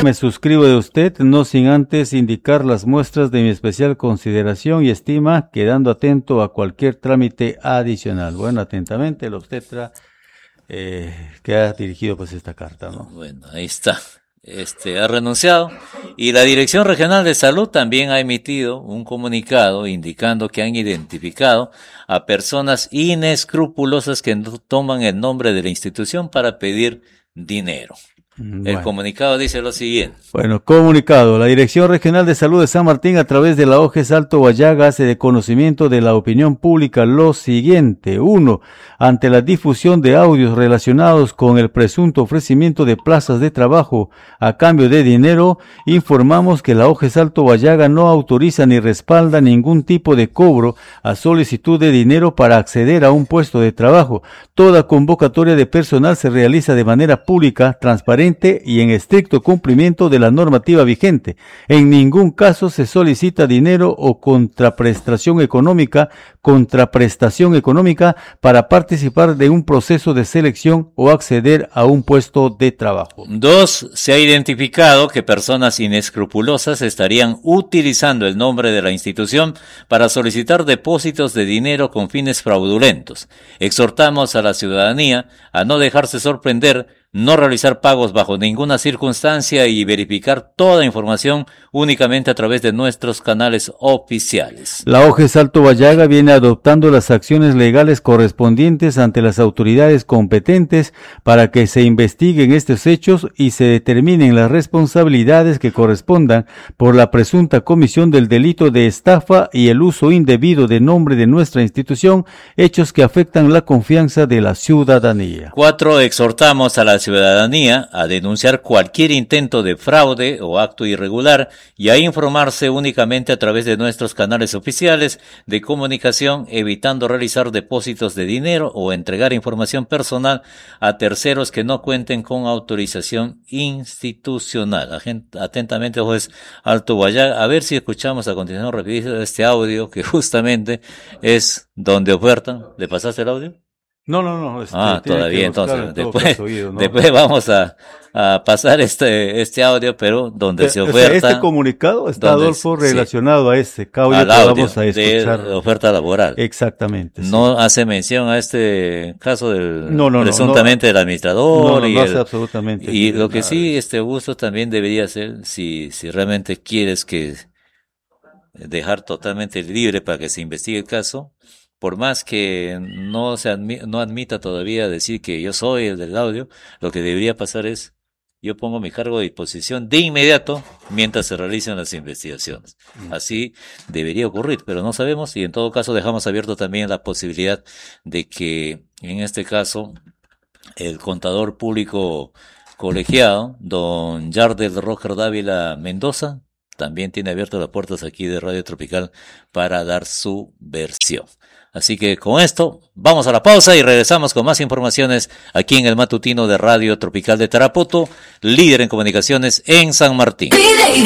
Me suscribo de usted, no sin antes indicar las muestras de mi especial consideración y estima, quedando atento a cualquier trámite adicional. Bueno, atentamente, el obstetra que ha dirigido pues esta carta, ¿no? Bueno, ahí está. Ha renunciado y la Dirección Regional de Salud también ha emitido un comunicado indicando que han identificado a personas inescrupulosas que no toman el nombre de la institución para pedir dinero. Bueno. El comunicado dice lo siguiente. Bueno, comunicado. La Dirección Regional de Salud de San Martín, a través de la OGE Salto Guayaga, hace de conocimiento de la opinión pública lo siguiente. 1. Ante la difusión de audios relacionados con el presunto ofrecimiento de plazas de trabajo a cambio de dinero, informamos que la OGE Salto Guayaga no autoriza ni respalda ningún tipo de cobro a solicitud de dinero para acceder a un puesto de trabajo. Toda convocatoria de personal se realiza de manera pública, transparente y en estricto cumplimiento de la normativa vigente. En ningún caso se solicita dinero o contraprestación económica para participar de un proceso de selección o acceder a un puesto de trabajo. 2. Se ha identificado que personas inescrupulosas estarían utilizando el nombre de la institución para solicitar depósitos de dinero con fines fraudulentos. Exhortamos a la ciudadanía a no dejarse sorprender, no realizar pagos bajo ninguna circunstancia y verificar toda información únicamente a través de nuestros canales oficiales. La OGE Salto Guayaga viene adoptando las acciones legales correspondientes ante las autoridades competentes para que se investiguen estos hechos y se determinen las responsabilidades que correspondan por la presunta comisión del delito de estafa y el uso indebido de nombre de nuestra institución, hechos que afectan la confianza de la ciudadanía. 4. Exhortamos a la ciudadanía a denunciar cualquier intento de fraude o acto irregular y a informarse únicamente a través de nuestros canales oficiales de comunicación, evitando realizar depósitos de dinero o entregar información personal a terceros que no cuenten con autorización institucional. Atentamente, juez Alto Guayaga. A ver si escuchamos a continuación rapidito este audio que justamente es donde ofertan. ¿Le pasaste el audio? No. Todavía entonces. Después vamos a pasar este audio, pero donde se oferta. Este comunicado está, Adolfo, relacionado a ese audio que vamos a escuchar. De oferta laboral. Exactamente. No hace mención a este caso del presuntamente del administrador. No hace absolutamente. Y lo que sí, Augusto, también debería ser, si realmente quieres que dejar totalmente libre para que se investigue el caso, por más que no admita todavía decir que yo soy el del audio, lo que debería pasar es, yo pongo mi cargo de disposición de inmediato mientras se realicen las investigaciones. Así debería ocurrir, pero no sabemos, y en todo caso dejamos abierto también la posibilidad de que, en este caso, el contador público colegiado, don Yardel Roger Dávila Mendoza, también tiene abiertas las puertas aquí de Radio Tropical para dar su versión. Así que con esto vamos a la pausa y regresamos con más informaciones aquí en el matutino de Radio Tropical de Tarapoto, líder en comunicaciones en San Martín.